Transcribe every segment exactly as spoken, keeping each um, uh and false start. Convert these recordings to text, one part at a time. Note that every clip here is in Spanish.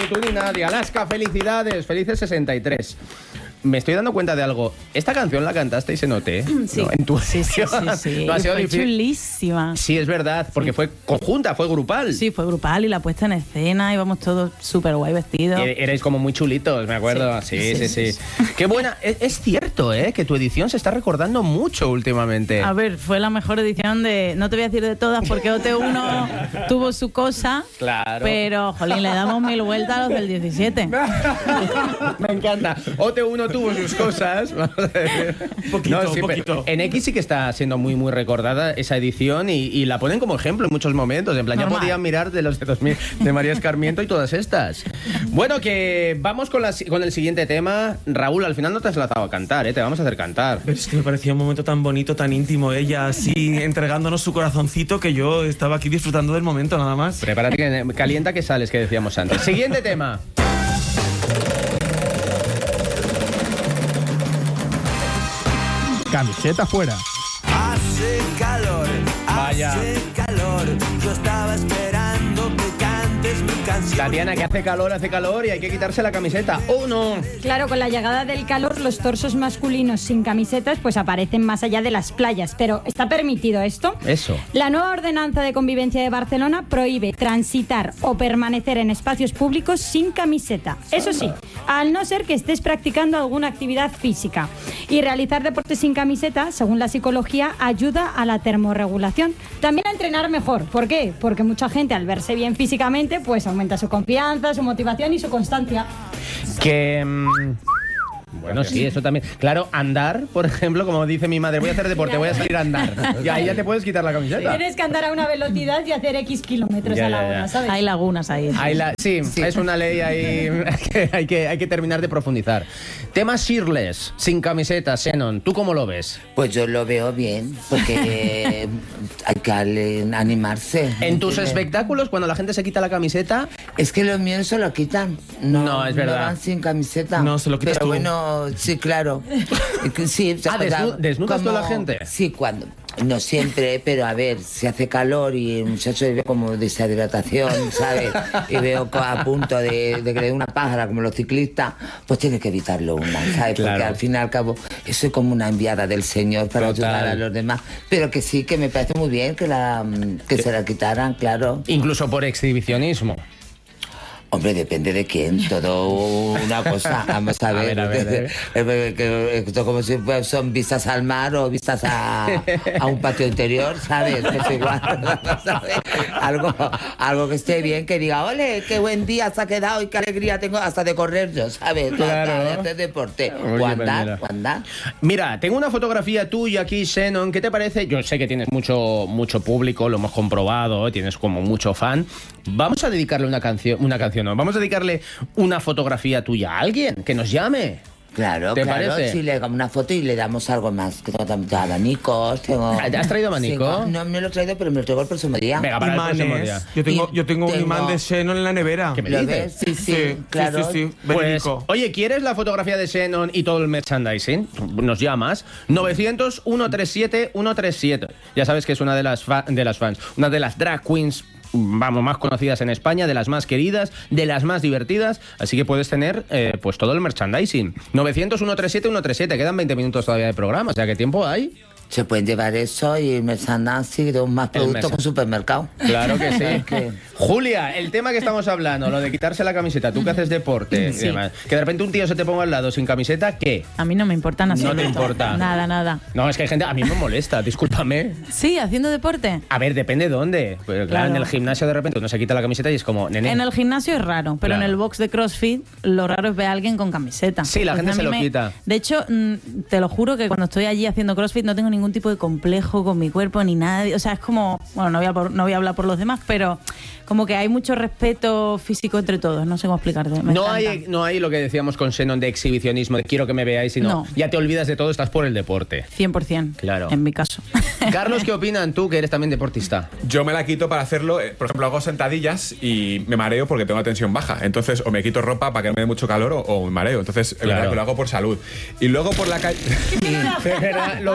tú ni nadie. Alaska, felicidades, felices sesenta y tres. Me estoy dando cuenta de algo. Esta canción la cantasteis en O T, sí. ¿no? En tu sí, sí, sí, sí. No ha sido fue difícil. Chulísima. Sí, es verdad, porque sí. fue conjunta, fue grupal. Sí, fue grupal y la puesta en escena, íbamos todos súper guay vestidos. E erais como muy chulitos, me acuerdo. Sí, sí, sí. sí, sí. sí. Qué buena. Es, es cierto, ¿eh? Que tu edición se está recordando mucho últimamente. A ver, fue la mejor edición de... No te voy a decir de todas porque O T uno tuvo su cosa. Claro. Pero, jolín, le damos mil vueltas a los del diecisiete. Me encanta. O T uno tuvo sus cosas. Un poquito, no, sí, un poquito. En X sí que está siendo muy, muy recordada esa edición y, y la ponen como ejemplo en muchos momentos. En plan, Normal. Ya podían mirar de los de dos mil de María Escarmiento y todas estas. Bueno, que vamos con, la, con el siguiente tema. Raúl, al final no te has lanzado a cantar, ¿eh? Te vamos a hacer cantar. Pero es que me parecía un momento tan bonito, tan íntimo, ella así entregándonos su corazoncito, que yo estaba aquí disfrutando del momento nada más. Prepárate, que calienta que sales, que decíamos antes. Siguiente tema. Camiseta fuera. Hace calor, Vaya. hace calor. Yo estaba esperando que cantes mi canción. Tatiana, que hace calor, hace calor y hay que quitarse la camiseta. ¡Oh, no! Claro, con la llegada del calor, los torsos masculinos sin camisetas pues aparecen más allá de las playas. Pero ¿está permitido esto? Eso. La nueva ordenanza de convivencia de Barcelona prohíbe transitar o permanecer en espacios públicos sin camiseta. Eso sí, al no ser que estés practicando alguna actividad física. Y realizar deporte sin camiseta, según la psicología, ayuda a la termorregulación. También a entrenar mejor. ¿Por qué? Porque mucha gente, al verse bien físicamente, pues aumenta su confianza, su motivación y su constancia. Que... Mmm... Bueno, sí, eso también. Claro, andar, por ejemplo, como dice mi madre, voy a hacer deporte, voy a salir a andar. Y ahí ya te puedes quitar la camiseta. Tienes que andar a una velocidad y hacer X kilómetros Ya, a la ya, ya. hora, ¿sabes? Hay lagunas ahí. Hay la- sí, Sí. es una ley ahí que hay, que hay que terminar de profundizar. Tema shirtless, sin camiseta, Xenon, ¿tú cómo lo ves? Pues yo lo veo bien, porque hay que ale- animarse. En tus ¿entiendes? espectáculos, cuando la gente se quita la camiseta, Es que los míos se lo quitan. No, No, es verdad. No van sin camiseta. No, se lo quitas Pero tú. bueno, sí, claro. Sí, Ah, desnu- ¿desnudas tú a la gente? Sí, cuando... No siempre, pero a ver, si hace calor y el muchacho ve como deshidratación, ¿sabes? Y veo co- a punto de, de que le dé una pájara como los ciclistas, pues tiene que evitarlo una, ¿sabes? Claro. Porque al fin y al cabo, eso es como una enviada del Señor para Total. ayudar a los demás. Pero que sí, que me parece muy bien que, la, que se la quitaran, claro. incluso por exhibicionismo. Hombre, depende de quién, todo una cosa, vamos a ver, A ver, a ver, a Eh, que esto como si pues, son vistas al mar o vistas a, a un patio interior, ¿sabes? Pues igual, ¿sabes? Algo, algo que esté bien, que diga, ole, qué buen día se ha quedado y qué alegría tengo hasta de correr yo, ¿sabes? Claro. Hasta de hacer deporte, Oye, o andar, pues mira. o andar. Mira, tengo una fotografía tuya aquí, Xenon. ¿Qué te parece? Yo sé que tienes mucho, mucho público, lo hemos comprobado, tienes como mucho fan. Vamos a dedicarle una canción, una canción, no, vamos a dedicarle una fotografía tuya a alguien que nos llame. Claro, ¿Te claro, parece? si le damos una foto y le damos algo más. Que tengo también abanicos, tengo... ¿Has traído abanico? Tengo- no me lo he traído, pero me lo traigo el próximo día. Venga, para el próximo día. Imanes. Yo tengo, yo tengo un Tengo- imán de Xenon en la nevera. ¿Qué me ¿Lo dices? ves? Sí, sí, claro. sí, sí, sí, Pues, verídico. oye, ¿quieres la fotografía de Xenon y todo el merchandising? Nos llamas novecientos, ciento treinta y siete, ciento treinta y siete. Ya sabes que es una de las, fa- de las fans, una de las drag queens, vamos, más conocidas en España, de las más queridas, de las más divertidas, así que puedes tener eh, pues todo el merchandising. novecientos, ciento treinta y siete, ciento treinta y siete, quedan veinte minutos todavía de programa, o sea, ¿qué tiempo hay? Se pueden llevar eso y el merchandising de un más productos merchan- con supermercado. Claro que sí. Que- Julia, el tema que estamos hablando, lo de quitarse la camiseta, tú que haces deporte y Sí. demás, que de repente un tío se te ponga al lado sin camiseta, ¿qué? A mí no me importa nada. No te importa. Nada, nada. No, es que hay gente, a mí me molesta, discúlpame. Sí, haciendo deporte. A ver, depende de dónde. Pues, claro, Claro. en el gimnasio de repente uno se quita la camiseta y es como, nene. En el gimnasio es raro, pero Claro. en el box de CrossFit lo raro es ver a alguien con camiseta. Sí, la gente a se mí lo me- quita. De hecho, mm, te lo juro que cuando estoy allí haciendo CrossFit no tengo ningún tipo de complejo con mi cuerpo ni nada. O sea, es como, bueno, no voy a, por- no voy a hablar por los demás, pero como que hay mucho respeto físico entre todos. No sé cómo explicarte. me No encanta. hay, no hay lo que decíamos con Xenon de exhibicionismo, de quiero que me veáis, sino No. ya te olvidas de todo, estás por el deporte. cien por ciento. Claro. En mi caso. Carlos, ¿qué opinan tú, que eres también deportista? Yo me la quito para hacerlo, eh, por ejemplo, hago sentadillas y me mareo porque tengo la tensión baja. Entonces, o me quito ropa para que no me dé mucho calor o, o me mareo. Entonces, es Claro. verdad que lo hago por salud. Y luego por la calle... De verdad, los argumentos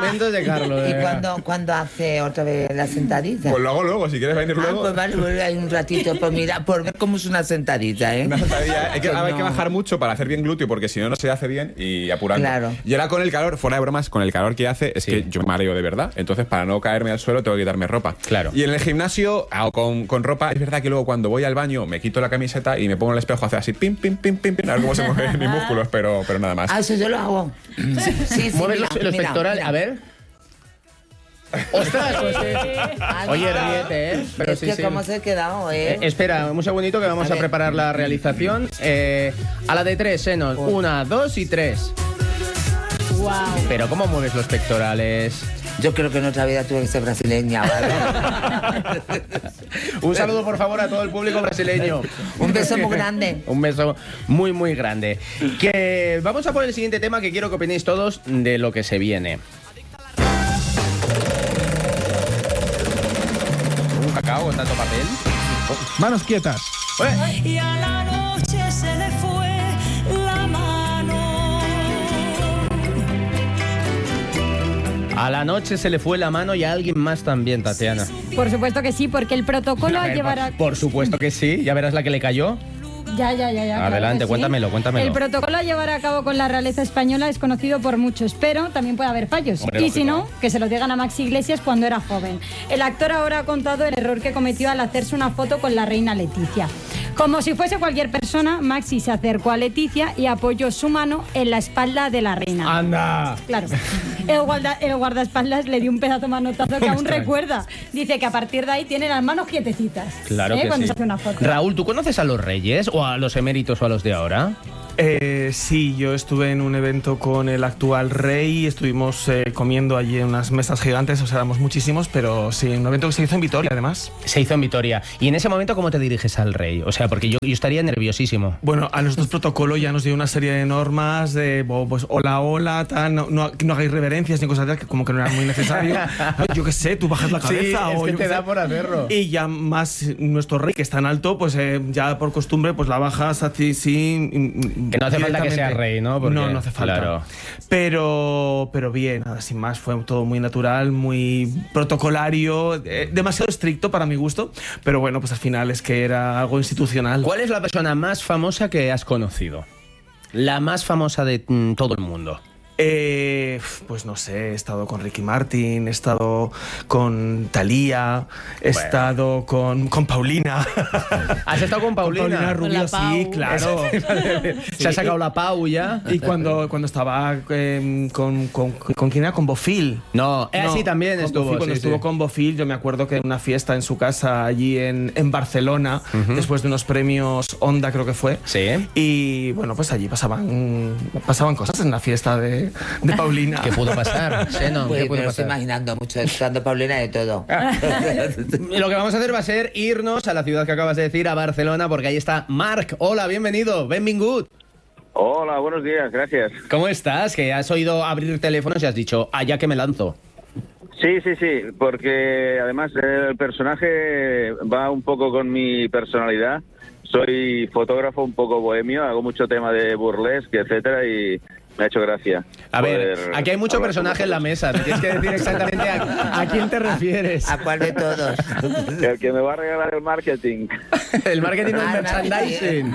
momentos de Carlos. ¿Y venga. cuándo, cuándo hace otra vez la sentadilla? Pues lo hago luego, si quieres venir Ah, luego. pues vale, pues hay un ratito por mirar, por ver cómo es una sentadilla, ¿eh? Una sentadilla. Hay que, Pues hay que no. bajar mucho para hacer bien glúteo, porque si no, no se hace bien y apurando. Claro. Y ahora con el calor, fuera de bromas, con el calor que hace, es Sí. que yo me mareo de verdad. Entonces, para no caerme al suelo, tengo que quitarme ropa. Claro. Y en el gimnasio, hago con, con ropa, es verdad que luego cuando voy al baño, me quito la camiseta y me pongo en el espejo, hace así, pim, pim, pim, pim, pim, a ver cómo se mueven mis músculos, pero, pero nada más. Ah, eso yo lo hago. Sí, sí, Mueves mira, los, los mira, pectorales. mira. A ver. ¡Ostras! Pues, eh. Ay, Oye, mira. ríete, ¿eh? Pero es sí, que sí. cómo se ha quedado, ¿eh? Eh, espera, un segundito que vamos A a, ver. preparar la realización. Eh, a la de tres, Xenon. Una, dos y tres. Wow. Pero ¿cómo mueves los pectorales? Yo creo que en otra vida tuve que ser brasileña, ¿vale? Un saludo, por favor, a todo el público brasileño. Un beso muy grande. Un beso muy, muy grande. Que vamos a por el siguiente tema que quiero que opinéis todos de lo que se viene. Un cacao con tanto papel. Manos quietas. ¡Eh! Y a la noche se le fue la mano. A la noche se le fue la mano y a alguien más también, Tatiana. Por supuesto que sí, porque el protocolo A a ver, llevar a... por, por supuesto que sí. Ya verás la que le cayó. Ya, ya, ya, ya. claro Adelante, que sí. cuéntamelo, cuéntamelo. El protocolo a llevar a cabo con la realeza española es conocido por muchos, pero también puede haber fallos. Hombre, y si lógico. no, que se lo digan a Maxi Iglesias cuando era joven. El actor ahora ha contado el error que cometió al hacerse una foto con la reina Leticia. Como si fuese cualquier persona, Maxi se acercó a Leticia y apoyó su mano en la espalda de la reina. ¡Anda! Claro. El, guarda, el guardaespaldas le dio un pedazo de manotazo que aún extraño. recuerda. Dice que a partir de ahí tiene las manos quietecitas. Claro ¿eh? que Cuando sí. se hace una foto. Raúl, ¿tú conoces a los reyes o a los eméritos o a los de ahora? Eh, sí, yo estuve en un evento con el actual rey, estuvimos eh, comiendo allí en unas mesas gigantes, o sea, éramos muchísimos, pero sí, un evento que se hizo en Vitoria, además. Se hizo en Vitoria. ¿Y en ese momento cómo te diriges al rey? O sea, porque yo, yo estaría nerviosísimo. Bueno, a nosotros protocolo ya nos dio una serie de normas de, bo, pues, hola, hola, tal, no, no, no hagáis reverencias ni cosas de que como que no era muy necesario. Yo qué sé, tú bajas la cabeza Sí, es o que yo te qué da sé. por hacerlo. Y ya más nuestro rey, que es tan alto, pues eh, ya por costumbre, pues la bajas así, sí. Que no hace falta que directamente. sea rey, ¿no? Porque, no, no hace falta. claro. Pero, pero bien, nada, sin más, fue todo muy natural, muy protocolario, eh, demasiado estricto para mi gusto, pero bueno, pues al final es que era algo institucional. ¿Cuál es la persona más famosa que has conocido? La más famosa de mm, todo el mundo. Eh, pues no sé, he estado con Ricky Martin, he estado con Thalía, he Bueno. estado con, con Paulina. ¿Has estado con Paulina? Paulina Con Rubio, la Pau. sí, claro. Se ha sacado la Pau ya. Y cuando, cuando estaba eh, con, con, con quién era, con Bofil. No, eh, No, sí, también con estuvo. Bofil, cuando sí, estuvo sí. con Bofil, yo me acuerdo que en una fiesta en su casa allí en, en Barcelona, después de unos premios Onda, creo que fue. Sí. Y bueno, pues allí pasaban, pasaban cosas en la fiesta de, de Paulina. ¿Qué pudo pasar? Xenon, Pues ¿qué me pudo lo estoy pasar? imaginando mucho, estando Paulina de todo. Lo que vamos a hacer va a ser irnos a la ciudad que acabas de decir, a Barcelona, porque ahí está Marc. Hola, bienvenido. Benvingut. Hola, buenos días, gracias. ¿Cómo estás? Que has oído abrir teléfonos y has dicho, allá que me lanzo. Sí, sí, sí, porque además el personaje va un poco con mi personalidad. Soy fotógrafo un poco bohemio, hago mucho tema de burlesque, etcétera, y me ha hecho gracia. A ver, poder aquí hay mucho hablar personaje con en la mesa. Me tienes que decir exactamente a, a quién te refieres. ¿A cuál de todos? vosotros. El que me va a regalar el marketing. El marketing del Ah, merchandising.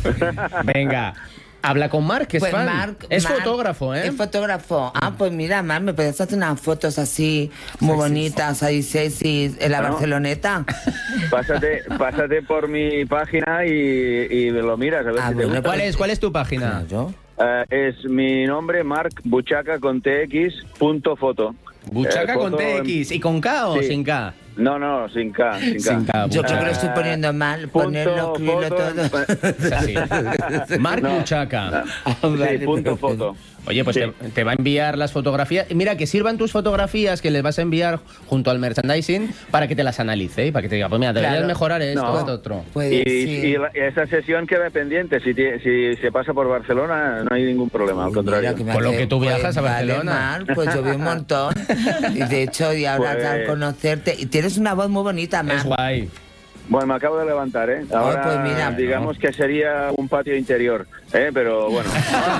Venga, habla con Marc, que es Pues fan. Marc- es Marc fotógrafo, ¿eh? Es fotógrafo. Ah, pues mira, Marc, me puedes hacer unas fotos así muy bonitas, ahí sexy, en la Ah, ¿no? Barceloneta. Pásate, pásate por mi página y, y lo miras a ver Ah, si te bueno, gusta. ¿Cuál es, ¿Cuál es tu página? Claro. Eh, es mi nombre, Marc Buchaca con tx punto foto. Buchaca Eh, con foto T X. ¿Y con K o Sí. sin K? No, no, sin K. Sin K. Sin K. Yo creo que lo Buchaca. estoy poniendo mal, Punto, ponerlo, escribirlo foto, todo. Es así. Marc No. Buchaca. Ah, vale, Sí, punto perfecto. foto. Oye, pues Sí. te, te va a enviar las fotografías. Y mira, que sirvan tus fotografías que les vas a enviar junto al merchandising para que te las analice y para que te diga, pues mira, deberías Claro. mejorar esto, No. esto, otro. Puede, Y, sí. y la- y esa sesión queda pendiente. Si, tie- si se pasa por Barcelona, no hay ningún problema, al Uy, contrario. mira que me Con lo hace- que tú viajas pues, a vale, Barcelona. Marc, pues yo vi un montón. Y de hecho, y ahora Pues- al conocerte. Y tienes una voz muy bonita, Es Marc. guay. Bueno, me acabo de levantar, ¿eh? Ahora, pues mira. digamos que sería un patio interior. ¿eh? Pero bueno.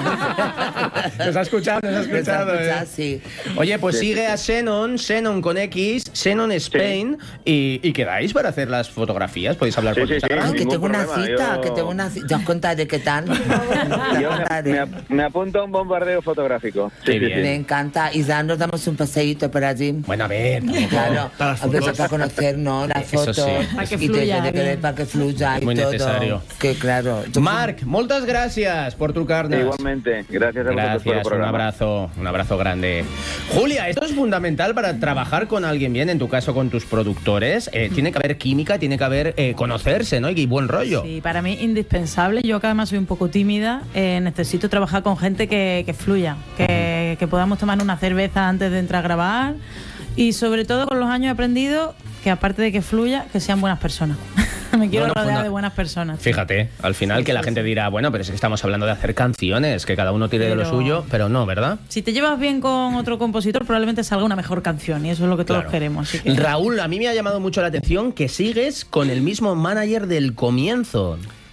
Nos ha escuchado, nos ha escuchado. Nos ha escuchado, eh. sí. Oye, pues Sí, sigue a Xenon, Xenon con X, Xenon Spain, y, y quedáis para hacer las fotografías. Podéis hablar Sí, por sí, sí. Instagram. Ay, que ningún tengo una problema, cita, yo- que tengo una cita. Ya os contaré qué tal. Yo Ya me, contaré. me, ap- me apunto a un bombardeo fotográfico. Sí, Qué sí, bien. sí. Me encanta. Y ya nos damos un paseíto por allí. Bueno, a ver. Claro, Para las a ver, fotos. para conocernos las Eso fotos sí. Para que y fluya tiene que ver bien. para que fluya y Muy todo. necesario. Que claro. yo- Marc, muchas gracias por tu carne. Igualmente, gracias a vosotros por el Gracias, un programa. abrazo, un abrazo grande. Julia, esto es fundamental para trabajar con alguien bien, en tu caso con tus productores. Eh, tiene que haber química, tiene que haber eh, conocerse, ¿no? Y buen rollo. Sí, para mí indispensable. Yo que además soy un poco tímida, eh, necesito trabajar con gente que, que fluya, que, que podamos tomar una cerveza antes de entrar a grabar y sobre todo con los años he aprendido que aparte de que fluya, que sean buenas personas. Me quiero No, no, rodear funda- de buenas personas. Fíjate, al final que la gente dirá, bueno, pero es que estamos hablando de hacer canciones, que cada uno tire de lo Pero- suyo, pero no, ¿verdad? Si te llevas bien con otro compositor, probablemente salga una mejor canción y eso es lo que todos Claro. queremos. Así que- Raúl, a mí me ha llamado mucho la atención que sigues con el mismo manager del comienzo.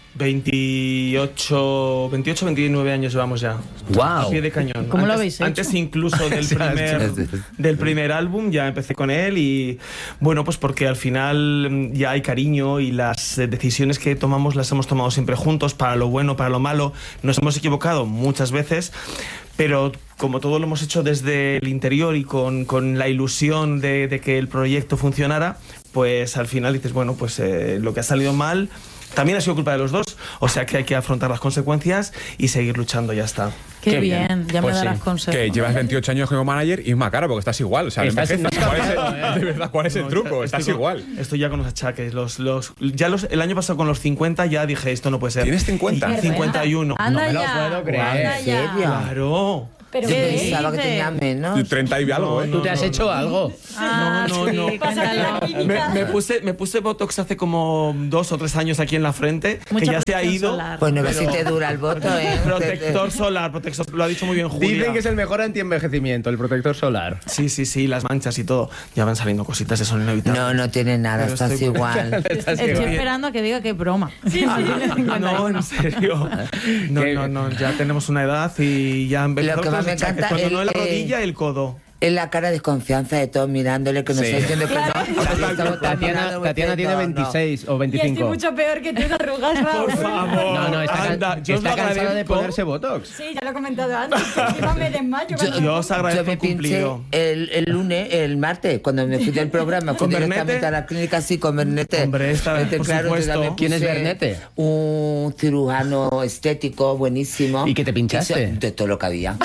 veintiocho, veintiocho, veintinueve años llevamos ya. Guau. A pie de cañón. ¿Cómo lo Antes- habéis hecho? Antes incluso del primer, del primer álbum ya empecé con él y bueno, pues porque al final mm, ya hay cariño y las eh, decisiones que tomamos las hemos tomado siempre juntos, para lo bueno, para lo malo. Nos hemos equivocado muchas veces, pero como todo lo hemos hecho desde el interior y con, con la ilusión de, de que el proyecto funcionara, pues al final dices, bueno, pues eh, lo que ha salido mal también ha sido culpa de los dos, o sea que hay que afrontar las consecuencias y seguir luchando, ya está. Qué, Qué bien. bien, ya Pues me sí. darás consejos. Que llevas veintiocho años como manager y es más cara porque estás igual. O sea, no Estás- envejeces. no has ¿Cuál es el- cambiado, ¿eh? de verdad, ¿cuál es el No, truco? estoy Estás con- igual. Estoy ya con los achaques. Los, los, ya los, el año pasado con los cincuenta ya dije, esto no puede ser. ¿Tienes cincuenta? Y cincuenta y uno. Anda No me lo ya. puedo creer. Anda ¿En ya. serio? Claro. Pero Yo ¿Qué pensaba que dices? tenía menos. treinta y algo, ¿eh? No, ¿Tú te has no, hecho no. algo? Ah, No, no, sí, no. cuéntalo. Me, me puse, me puse Botox hace como dos o tres años aquí en la frente, Mucha que ya se ha protección ido. solar. Pues no ves si te dura el voto, ¿eh? Protector solar, protector, lo ha dicho muy bien Julia. Dicen que es el mejor antienvejecimiento, el protector solar. Sí, sí, sí, las manchas y todo. Ya van saliendo cositas, eso es inevitable. No, no tienes nada, Pero estás estoy- igual. Estoy esperando a que diga que es broma. Sí, No, en serio. No, Que- no, no, ya tenemos una edad y ya han empezado Lo que con más los me achaques. encanta Cuando el- no en la eh, rodilla, el codo. Es la cara de desconfianza de todos mirándole que no Sí. está diciendo que no. Tatiana, Tatiana, Tatiana tiene veintiséis o Y estoy veinticinco. mucho peor que tú, arrugas, Raúl. Por favor. No, no, está, Anda, yo os está lo cansada de agradezco. ponerse Botox. Sí, ya lo he comentado antes. que Encima me desmayo. cuando- Yo os agradezco Yo me el pinché cumplido. el, el lunes, el martes, cuando me fui del programa, fui ¿Con directamente Bernete? a la clínica, sí, con Bernete. Hombre, esta vez, por supuesto. yo ya me ¿Quién es puse Bernete? Un cirujano estético buenísimo. ¿Y qué te pinchaste? Y so- De todo lo que había.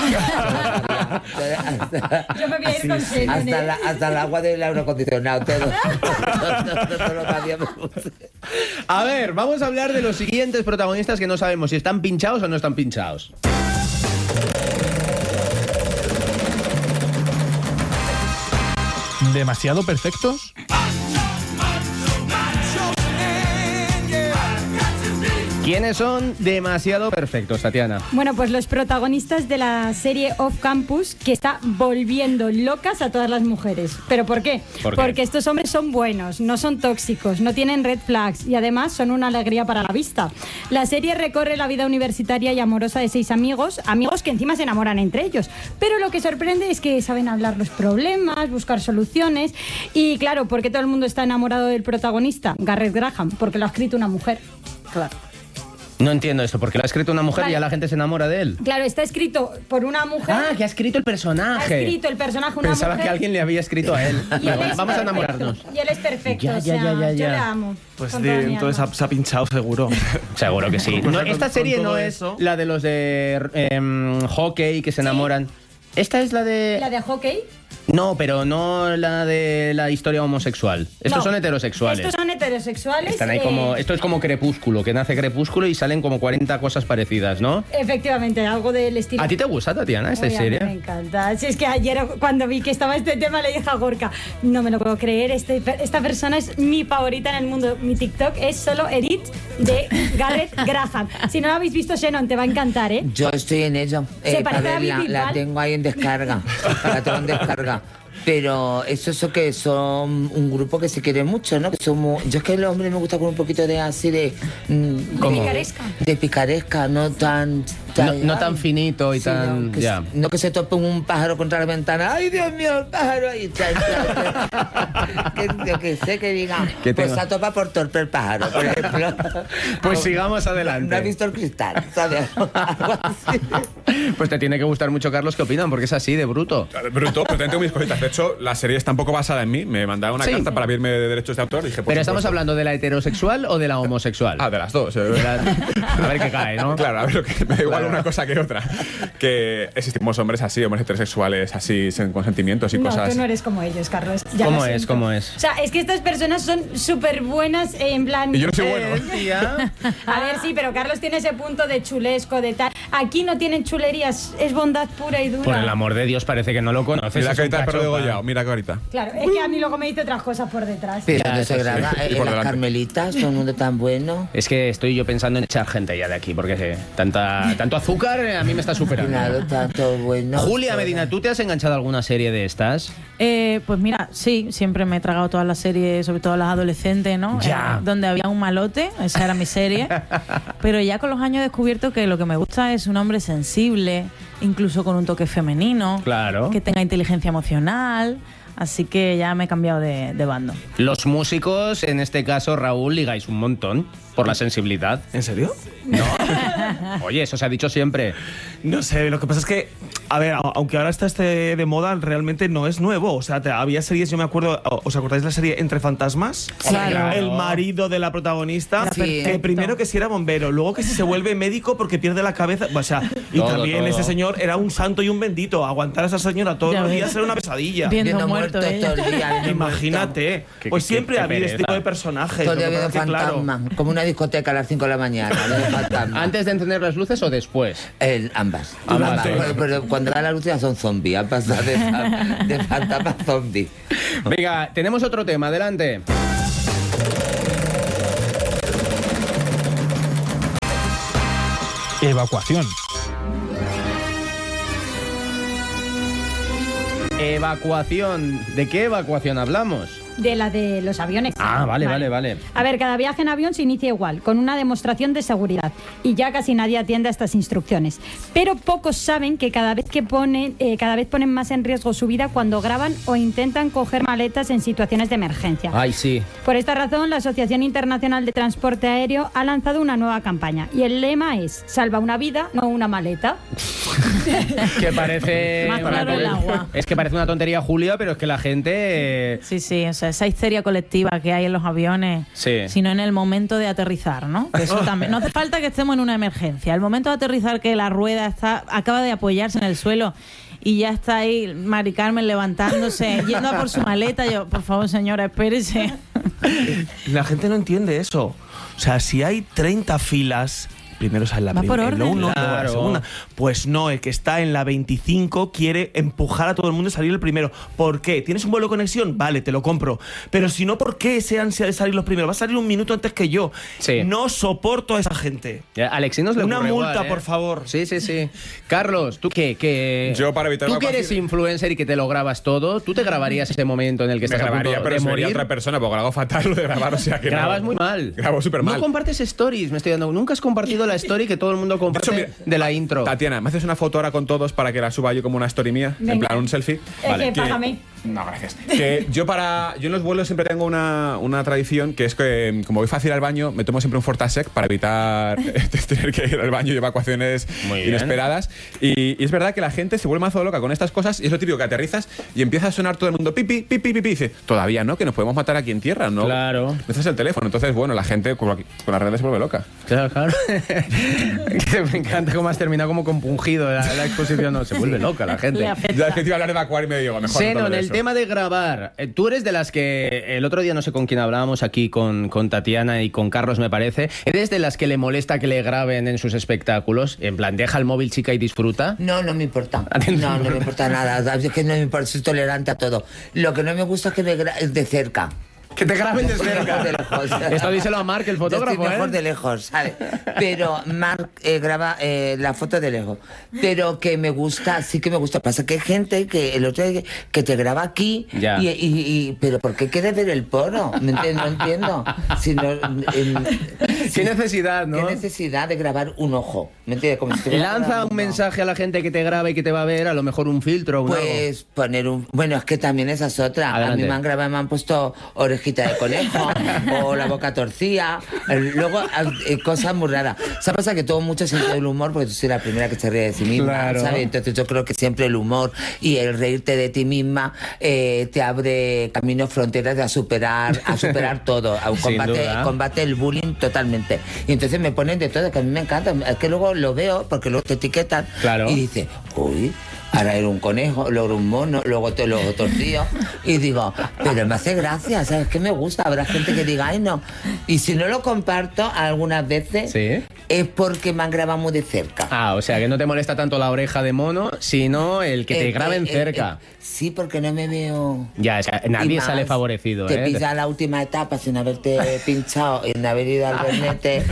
hasta, Yo me voy a ir con Xenon, hasta ¿eh? la- hasta el agua del aire acondicionado, todo. todo, todo lo que había me puse. A ver, vamos a hablar de los siguientes protagonistas que no sabemos si están pinchados o no están pinchados. ¿Demasiado perfectos? ¿Quiénes son demasiado perfectos, Tatiana? Bueno, pues los protagonistas de la serie Off Campus, que está volviendo locas a todas las mujeres. ¿Pero por qué? ¿Por qué? Porque estos hombres son buenos, no son tóxicos, no tienen red flags y además son una alegría para la vista. La serie recorre la vida universitaria y amorosa de seis amigos, amigos que encima se enamoran entre ellos. Pero lo que sorprende es que saben hablar los problemas, buscar soluciones y claro, ¿por qué todo el mundo está enamorado del protagonista? Garrett Graham, porque lo ha escrito una mujer. Claro. No entiendo esto, porque lo ha escrito una mujer Vale. y ya la gente se enamora de él. Claro, está escrito por una mujer. Ah, que ha escrito el Ha personaje. escrito el personaje una Pensaba mujer. que alguien le había escrito a él. Y él es Vamos a perfecto. enamorarnos. Y él es perfecto. Ya, o ya, sea, ya, ya, yo ya. le amo. Pues con de- toda mi entonces alma. ha- se ha pinchado seguro. Seguro que sí. Con- No, con- esta con serie todo no es eso. la de los de em, hockey que se enamoran. Esta es la de... La de hockey. No, pero no la de la historia homosexual. Estos No. son heterosexuales. Estos son heterosexuales. Están ahí eh, como... Esto es como Crepúsculo, que nace Crepúsculo y salen como cuarenta cosas parecidas, ¿no? Efectivamente, algo del estilo. ¿A ti te gusta, Tatiana, esta Oye, a mí serie? Me encanta. Si es que ayer cuando vi que estaba este tema le dije a Gorka, no me lo puedo creer, este, esta persona es mi favorita en el mundo. Mi TikTok es solo Edit de Garrett Graham. Si no lo habéis visto, Xenon, te va a encantar, ¿eh? Yo estoy en ello. Se Eh, parece para a verla, Vicky la Val. tengo ahí en descarga. La tengo en descarga. Pero eso es que son un grupo que se quiere mucho, ¿no? Que somos, yo es que el hombre me gusta con un poquito de así de... De picaresca. De picaresca, no tan... tan no, no tan finito y sí, tan... No que, ya. no que se tope un pájaro contra la ventana. ¡Ay, Dios mío, el pájaro! Ahí que, yo que sé, que diga... Que pues tengo... se topa por torpe el pájaro, por ejemplo. Pues sigamos adelante. No ha visto el cristal, ¿sabes? Algo así. Pues te tiene que gustar mucho, Carlos, ¿qué opinan? Porque es así, de bruto. Bruto, pero tengo mis cositas. De hecho, la serie está un poco basada en mí. Me mandaron una Sí. carta para abrirme de derechos de autor. Dije, Pero estamos hablando de la heterosexual o de la homosexual. Ah, de las dos. De la... A ver qué cae, ¿no? Claro, a ver, lo que me da igual una cosa que otra. Que existimos hombres así, hombres heterosexuales así, con sentimientos y No, cosas. tú no eres como ellos, Carlos. Ya ¿Cómo lo es? siento. ¿Cómo es? O sea, es que estas personas son súper buenas en plan... Y yo no soy bueno. Eh, tía. A ver, sí, pero Carlos tiene ese punto de chulesco, de tal. Aquí no tienen chulerías, es bondad pura y dura. Por el amor de Dios, parece que no lo conoces. Mira es que un ahorita el perro de cachopa. Goya. Mira que ahorita. Claro, es que a mí luego me dice otras cosas por detrás. Pero Ya, no eso se sí. graba. Y Eh, por las delante. carmelitas son un mundo tan bueno. Es que estoy yo pensando en echar gente ya de aquí, porque eh, tanta, tanto azúcar eh, a mí me está superando. Claro, tanto bueno. Julia todo. Medina, ¿tú te has enganchado a alguna serie de estas? Eh, pues mira, sí, siempre me he tragado todas las series, sobre todo las adolescentes, ¿no? Ya. Eh, donde había un malote, esa era mi serie. Pero ya con los años he descubierto que lo que me gusta es un hombre sensible, incluso con un toque femenino, Claro. que tenga inteligencia emocional. Así que ya me he cambiado de, de bando. Los músicos, en este caso, Raúl, ligáis un montón por la sensibilidad. ¿En serio? No. Oye, eso se ha dicho siempre. No sé, lo que pasa es que, a ver, a- aunque ahora está este de moda, realmente no es nuevo. O sea, te- había series, yo me acuerdo, ¿os acordáis de la serie Entre Fantasmas? Claro. El marido de la protagonista, Era que perfecto. primero que si era bombero, luego que si se vuelve médico porque pierde la cabeza. O sea, y Todo, también todo. ese señor era un santo y un bendito. Aguantar a esa señora todos Ya los ves. días era una pesadilla. Bien. Viendo Viendo muerto muertos ella. todo el día. viendo Imagínate. Qué- Pues qué- siempre qué ha habido este tipo pereza. de personajes. Todo el Lo día que viendo pasa es que, claro, fantasmas, como una discoteca a las cinco de la mañana. De fantasmas. ¿Antes de encender las luces o después? El- ambas. Ambas, Ambas, sí. pero, pero cuando da la luz ya son zombies. Han pasado de, de fantasmas a zombies. Venga, tenemos otro tema, adelante. Evacuación. Evacuación. ¿De qué evacuación hablamos? De la de los aviones. Ah, vale, vale, vale. A ver, cada viaje en avión se inicia igual, con una demostración de seguridad. Y ya casi nadie atiende a estas instrucciones. Pero pocos saben que cada vez que ponen, eh, cada vez ponen más en riesgo su vida cuando graban o intentan coger maletas en situaciones de emergencia. Ay, sí. Por esta razón, la Asociación Internacional de Transporte Aéreo ha lanzado una nueva campaña. Y el lema es: salva una vida, no una maleta. Que parece... Más claro el agua. Es que parece una tontería, Julia, pero es que la gente... eh, Sí, sí, o sea, esa histeria colectiva que hay en los aviones, Sí. sino en el momento de aterrizar, ¿no? Que eso también. No hace falta que estemos en una emergencia. El momento de aterrizar, que la rueda está acaba de apoyarse en el suelo y ya está ahí Mari Carmen levantándose, yendo a por su maleta. Yo, por favor, señora, espérese. la gente no entiende eso. O sea, si hay treinta filas, primero sale la Va por primera, orden. luego uno, luego la Claro. segunda. Pues no, el que está en la veinticinco quiere empujar a todo el mundo y salir el primero. ¿Por qué? ¿Tienes un vuelo de conexión? Vale, te lo compro. Pero si no, ¿por qué ese ansia de salir los primeros? Va a salir un minuto antes que yo. Sí. No soporto a esa gente. Ya, a Alexinos le Una ocurre multa, igual, ¿eh? por favor. Sí, sí, sí. Carlos, ¿tú qué? qué? Yo, para evitar Tú que evacuación- eres influencer y que te lo grabas todo, ¿tú te grabarías ese momento en el que Me estás a punto grabaría, pero de sería morir? otra persona, porque lo hago fatal lo de grabar, o sea que no. Grabas muy mal. Grabo súper mal. No compartes stories, me estoy dando. Nunca has compartido la story que todo el mundo comparte mira, de la intro. Tatiana, ¿me haces una foto ahora con todos para que la suba yo como una story mía? En Venga. plan, un selfie. Eh, que págame. No, gracias. Que yo para yo en los vuelos siempre tengo una, una tradición que es que como voy fácil al baño, me tomo siempre un Fortasec para evitar tener que ir al baño y evacuaciones Muy bien. inesperadas. Y, y es verdad que la gente se vuelve mazo loca con estas cosas y es lo típico que aterrizas y empieza a sonar todo el mundo pipi, pipi, pipi. Y dice, todavía no, que nos podemos matar aquí en tierra, ¿no? Claro. Ese es el teléfono. Entonces, bueno, la gente con, con las redes se vuelve loca. Claro, claro. Que me encanta cómo has terminado como compungido la, la exposición. No, se vuelve loca la gente. Le afecta. Ya es que te iba a hablar de evacuar y me digo, mejor no Senon, hablo de el eso. tema de grabar. Eh, Tú eres de las que el otro día no sé con quién hablábamos aquí con, con Tatiana y con Carlos, me parece. ¿Eres de las que le molesta que le graben en sus espectáculos? En plan, deja el móvil, chica, y disfruta. No, no me importa. No, no me importa nada. Es que no me importa, soy tolerante a todo. Lo que no me gusta es que me gra- es de cerca. Que te graben de cerca. De lejos. Esto díselo a Marc, el fotógrafo, Yo estoy mejor ¿eh? de lejos, ¿sabes? Pero Marc eh, graba eh, la foto de lejos. Pero que me gusta, sí que me gusta. Pasa que hay gente que el otro día que te graba aquí Ya. y, y, y- pero ¿por qué quieres ver el porno? ¿Me entiendes? No entiendo. Si no, en- Qué necesidad, ¿no? ¿Qué necesidad de grabar un ojo? ¿Me entiendes? Como si estuviera Lanza grabando un uno. mensaje a la gente que te graba y que te va a ver, a lo mejor un filtro o un algo. Pues poner un... Bueno, es que también esa es otra. Adelante. A mí me han grabado, me han puesto orejita de conejo o la boca torcida. eh, Luego, eh, cosas muy raras. ¿Sabes? Pasa que tengo mucho sentido del humor porque tú soy la primera que se ríe de sí misma, Claro. ¿sabes? Entonces yo creo que siempre el humor y el reírte de ti misma eh, te abre caminos, fronteras a superar, a superar todo. A un Sin combate, duda. combate el bullying totalmente. Y entonces me ponen de todo, que a mí me encanta. Es que luego lo veo porque luego te etiquetan Claro. y dice, uy, ahora era un conejo, luego un mono, luego te lo torcido. Y digo, pero me hace gracia, ¿sabes qué me gusta? Habrá gente que diga, ay, no. Y si no lo comparto algunas veces, Sí. es porque me han grabado muy de cerca. Ah, o sea, que no te molesta tanto la oreja de mono, sino el que te Eh, graben eh, eh, cerca. eh, sí, porque no me veo... Ya, es que Y nadie más, sale favorecido, Te ¿eh? pilla la última etapa sin haberte pinchado y no haber ido al bernete.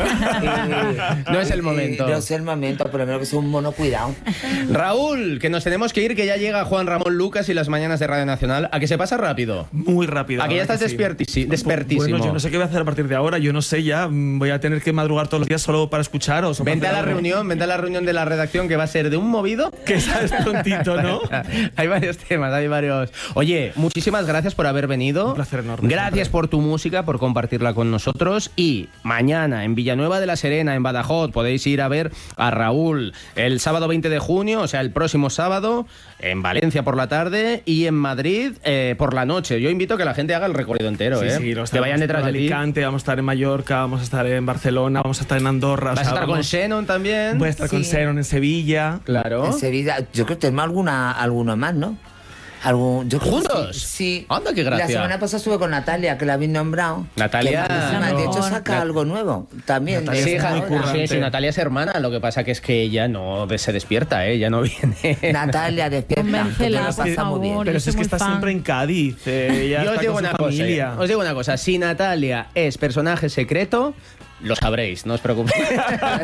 y- No es el y- momento. No es el momento, por lo menos que sea un mono cuidado. Raúl, que nos tenemos que ir, que ya llega Juan Ramón Lucas y las mañanas de Radio Nacional. ¿A que se pasa rápido? Muy rápido. ¿A que ya estás despiertisi- despertísimo? Bueno, yo no sé qué voy a hacer a partir de ahora. Yo no sé ya. mm, Voy a tener que madrugar todos los días solo para escucharos. o para Vente a hacer la algo. reunión, vente a la reunión de la redacción que va a ser de un movido. Que sabes prontito, ¿no? Hay varios temas, hay varios. Oye, muchísimas gracias por haber venido. Un placer enorme, Gracias siempre. por tu música, por compartirla con nosotros. Y mañana en Villanueva de la Serena, en Badajoz, podéis ir a ver a Raúl el sábado veinte de junio, o sea, el próximo sábado, en Valencia por la tarde y en Madrid eh, por la noche. Yo invito a que la gente haga el recorrido entero, Sí, ¿eh? sí, lo que estamos vayan detrás de en ti. Alicante, vamos a estar en Mallorca, vamos a estar en Barcelona, vamos a estar en Andorra. o Vas a sea, estar con vamos- Shannon también. Voy a estar con Sí. Sharon en Sevilla. Claro. En Sevilla, yo creo que tenemos alguna, alguno más, ¿no? Algún, yo creo que ¿Juntos? Sí. sí. Anda, qué gracia. La semana pasada estuve con Natalia, que la habéis nombrado. Natalia- Que malísima. De hecho, Amor. saca algo nuevo también. Natalia de Sí, es esta muy hija, hora. currante. sí, sí, Natalia es hermana, lo que pasa que es que ella no de- se despierta, ¿eh? Ella no viene. Natalia, despierta. Convéncela, que nos por pasamos bien. favor. Pero yo si es soy que muy está fan. siempre en Cádiz. eh, ella Yo os está digo con una su cosa, familia. os digo una cosa, si Natalia es personaje secreto, lo sabréis, no os preocupéis.